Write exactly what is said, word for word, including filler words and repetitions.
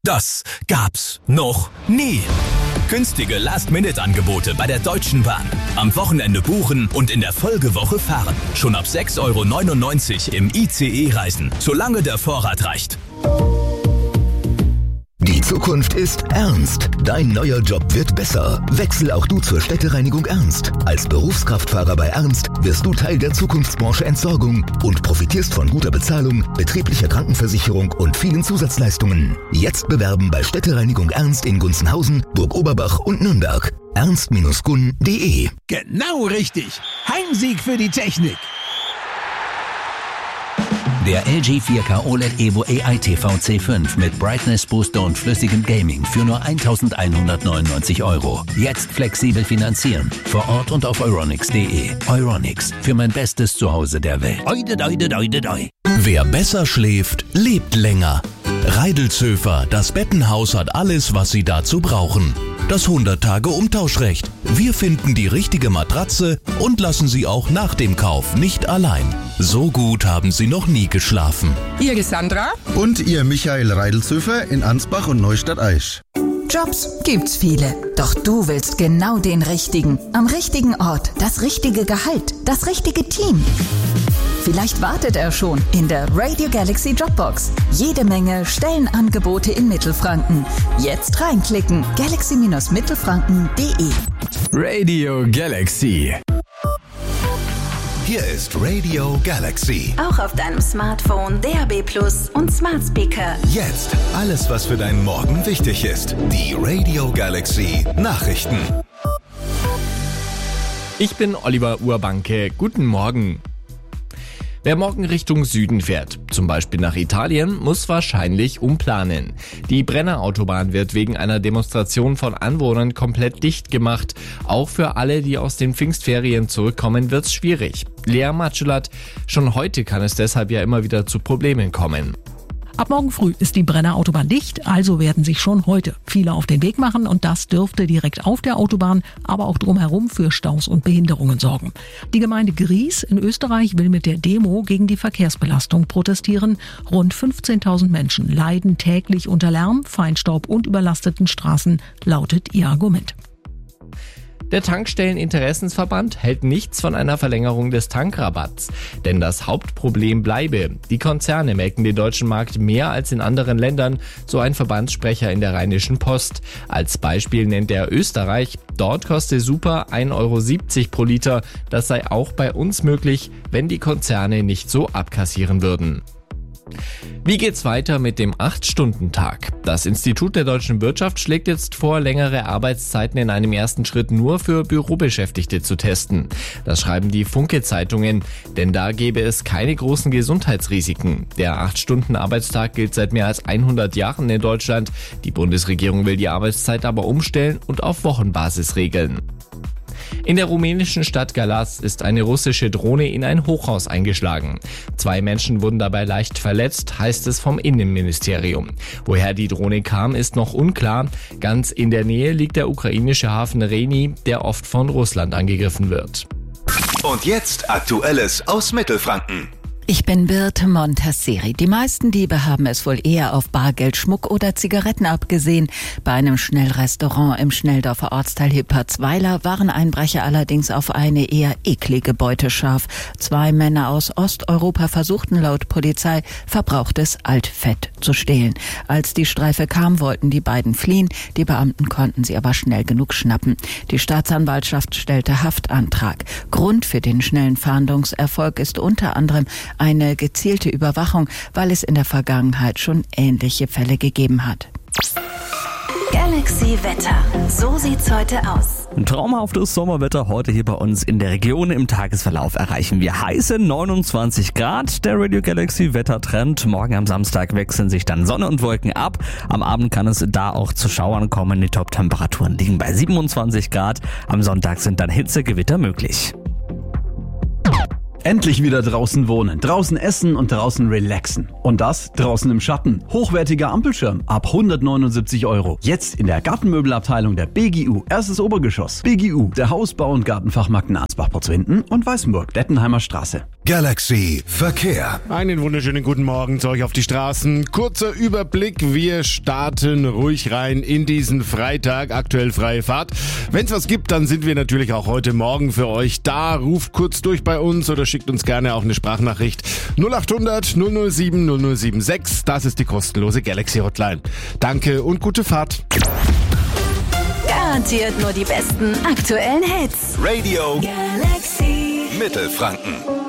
Das gab's noch nie. Günstige Last-Minute-Angebote bei der Deutschen Bahn. Am Wochenende buchen und in der Folgewoche fahren. Schon ab sechs Euro neunundneunzig im I C E-Reisen, solange der Vorrat reicht. Die Zukunft ist ernst. Dein neuer Job wird besser. Wechsel auch du zur Städtereinigung Ernst. Als Berufskraftfahrer bei Ernst wirst du Teil der Zukunftsbranche Entsorgung und profitierst von guter Bezahlung, betrieblicher Krankenversicherung und vielen Zusatzleistungen. Jetzt bewerben bei Städtereinigung Ernst in Gunzenhausen, Burg-Oberbach und Nürnberg. ernst Gun punkt de. Genau richtig. Heimsieg für die Technik. Der L G vier K O L E D Evo A I T V C fünf mit Brightness Booster und flüssigem Gaming für nur eintausendeinhundertneunundneunzig Euro. Jetzt flexibel finanzieren. Vor Ort und auf euronics punkt de. Euronics, für mein bestes Zuhause der Welt. Oide, oide, oide, oide. Wer besser schläft, lebt länger. Reidelzöfer, das Bettenhaus hat alles, was Sie dazu brauchen. Das hundert-Tage-Umtauschrecht. Wir finden die richtige Matratze und lassen Sie auch nach dem Kauf nicht allein. So gut haben Sie noch nie geschlafen. Ihre Sandra und Ihr Michael Reidelzöfer in Ansbach und Neustadt-Aisch. Jobs gibt's viele, doch du willst genau den richtigen. Am richtigen Ort, das richtige Gehalt, das richtige Team. Vielleicht wartet er schon in der Radio Galaxy Jobbox. Jede Menge Stellenangebote in Mittelfranken. Jetzt reinklicken. galaxy Bindestrich mittelfranken punkt de. Radio Galaxy. Hier ist Radio Galaxy. Auch auf deinem Smartphone, D A B Plus und Smart Speaker. Jetzt alles, was für deinen Morgen wichtig ist. Die Radio Galaxy Nachrichten. Ich bin Oliver Urbanke. Guten Morgen. Wer morgen Richtung Süden fährt, zum Beispiel nach Italien, muss wahrscheinlich umplanen. Die Brennerautobahn wird wegen einer Demonstration von Anwohnern komplett dicht gemacht. Auch für alle, die aus den Pfingstferien zurückkommen, wird's schwierig. Lea Matschelath, schon heute kann es deshalb ja immer wieder zu Problemen kommen. Ab morgen früh ist die Brennerautobahn dicht, also werden sich schon heute viele auf den Weg machen und das dürfte direkt auf der Autobahn, aber auch drumherum für Staus und Behinderungen sorgen. Die Gemeinde Gries in Österreich will mit der Demo gegen die Verkehrsbelastung protestieren. Rund fünfzehntausend Menschen leiden täglich unter Lärm, Feinstaub und überlasteten Straßen, lautet ihr Argument. Der Tankstelleninteressensverband hält nichts von einer Verlängerung des Tankrabatts. Denn das Hauptproblem bleibe. Die Konzerne melken den deutschen Markt mehr als in anderen Ländern, so ein Verbandssprecher in der Rheinischen Post. Als Beispiel nennt er Österreich. Dort koste Super ein Euro siebzig pro Liter. Das sei auch bei uns möglich, wenn die Konzerne nicht so abkassieren würden. Wie geht's weiter mit dem acht-Stunden-Tag? Das Institut der deutschen Wirtschaft schlägt jetzt vor, längere Arbeitszeiten in einem ersten Schritt nur für Bürobeschäftigte zu testen. Das schreiben die Funke-Zeitungen, denn da gäbe es keine großen Gesundheitsrisiken. Der acht-Stunden-Arbeitstag gilt seit mehr als hundert Jahren in Deutschland. Die Bundesregierung will die Arbeitszeit aber umstellen und auf Wochenbasis regeln. In der rumänischen Stadt Galați ist eine russische Drohne in ein Hochhaus eingeschlagen. Zwei Menschen wurden dabei leicht verletzt, heißt es vom Innenministerium. Woher die Drohne kam, ist noch unklar. Ganz in der Nähe liegt der ukrainische Hafen Reni, der oft von Russland angegriffen wird. Und jetzt Aktuelles aus Mittelfranken. Ich bin Birte Montasseri. Die meisten Diebe haben es wohl eher auf Bargeld, Schmuck oder Zigaretten abgesehen. Bei einem Schnellrestaurant im Schnelldorfer Ortsteil Hippertsweiler waren Einbrecher allerdings auf eine eher eklige Beute scharf. Zwei Männer aus Osteuropa versuchten laut Polizei verbrauchtes Altfett zu stehlen. Als die Streife kam, wollten die beiden fliehen. Die Beamten konnten sie aber schnell genug schnappen. Die Staatsanwaltschaft stellte Haftantrag. Grund für den schnellen Fahndungserfolg ist unter anderem eine gezielte Überwachung, weil es in der Vergangenheit schon ähnliche Fälle gegeben hat. Galaxy Wetter. So sieht's heute aus. Ein traumhaftes Sommerwetter heute hier bei uns in der Region. Im Tagesverlauf erreichen wir heiße neunundzwanzig Grad. Der Radio Galaxy Wettertrend. Morgen am Samstag wechseln sich dann Sonne und Wolken ab. Am Abend kann es da auch zu Schauern kommen. Die Top-Temperaturen liegen bei siebenundzwanzig Grad. Am Sonntag sind dann Hitzegewitter möglich. Endlich wieder draußen wohnen, draußen essen und draußen relaxen. Und das draußen im Schatten. Hochwertiger Ampelschirm ab hundertneunundsiebzig Euro. Jetzt in der Gartenmöbelabteilung der B G U. Erstes Obergeschoss. B G U, der Hausbau- und Gartenfachmarkt in Ansbach-Potzwinden und Weißenburg, Dettenheimer Straße. Galaxy Verkehr. Einen wunderschönen guten Morgen zu euch auf die Straßen. Kurzer Überblick. Wir starten ruhig rein in diesen Freitag. Aktuell freie Fahrt. Wenn es was gibt, dann sind wir natürlich auch heute Morgen für euch da. Ruft kurz durch bei uns oder schickt uns gerne auch eine Sprachnachricht. null acht hundert null null sieben null null sieben sechs. Das ist die kostenlose Galaxy Hotline. Danke und gute Fahrt. Garantiert nur die besten aktuellen Hits. Radio Galaxy Mittelfranken.